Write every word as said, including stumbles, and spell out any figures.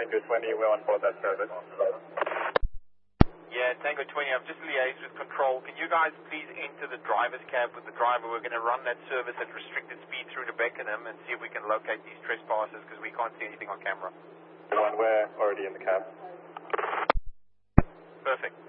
Tango twenty, we're on board that service. Yeah, Tango twenty, I've just liaised with control. Can you guys please enter the driver's cab with the driver? We're going to run that service at restricted speed through to Beckenham and see if we can locate these trespassers because we can't see anything on camera. One, we're already in the cab. Perfect.